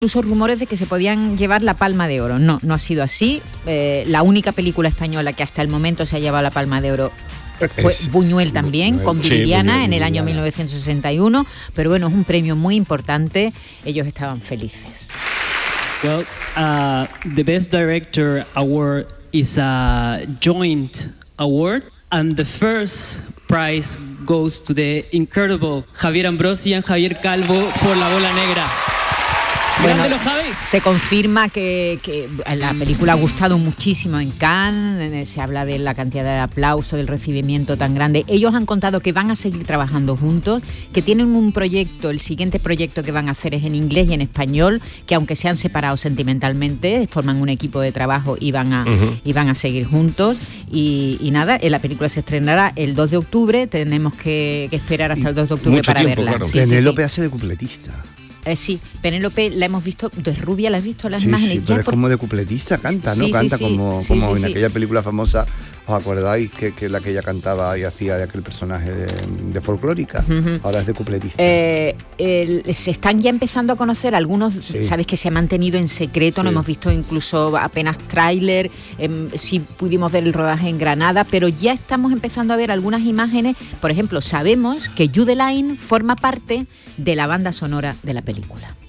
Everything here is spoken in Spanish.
incluso rumores de que se podían llevar la Palma de Oro. No ha sido así. La única película española que hasta el momento se ha llevado la Palma de Oro fue Buñuel también, con Viridiana en el año 1961. Pero bueno, es un premio muy importante. Ellos estaban felices. Well, the Best Director Award is a joint award, and the first prize goes to the incredible Javier Ambrosi and Javier Calvo por La Bola Negra. Bueno, se confirma que la película ha gustado muchísimo en Cannes, se habla de la cantidad de aplausos, del recibimiento tan grande. Ellos han contado que van a seguir trabajando juntos, que tienen un proyecto, el siguiente proyecto que van a hacer es en inglés y en español, que aunque se han separado sentimentalmente, forman un equipo de trabajo y van a seguir juntos. Y nada, la película se estrenará el 2 de octubre, tenemos que esperar hasta el 2 de octubre para verla. Claro. Penélope hace de cupletista. Sí, Penélope la hemos visto de rubia, ¿la has visto las imágenes? Sí, pero es como de cupletista, canta, ¿no? Canta como en aquella película famosa, ¿os acordáis? Que la que ella cantaba y hacía de aquel personaje de folclórica. Ahora es de cupletista. Se están ya empezando a conocer algunos, sabes que se ha mantenido en secreto, no hemos visto incluso apenas tráiler, sí pudimos ver el rodaje en Granada, pero ya estamos empezando a ver algunas imágenes. Por ejemplo, sabemos que Jude Laine forma parte de la banda sonora de la película.